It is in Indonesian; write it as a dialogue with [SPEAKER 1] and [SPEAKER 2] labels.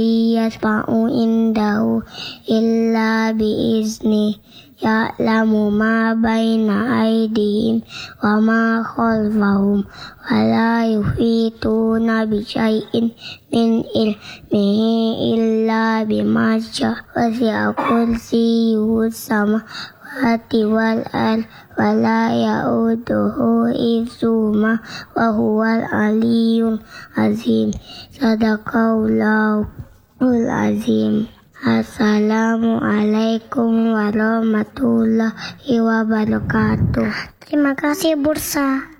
[SPEAKER 1] yasma'u indahu illa bi'izni ya'lamu ma baina aydihim wa ma khalfahum wa la yuhituna bi syai'in min ilmihi illa bima syaa wasi'a kursiyyuhus samawati wal ard wa la ya'uduhu hifzuhuma wa huwal aliyyul azim. Sadaqallahul azim. Assalamualaikum warahmatullahi wabarakatuh.
[SPEAKER 2] Terima kasih Bursa.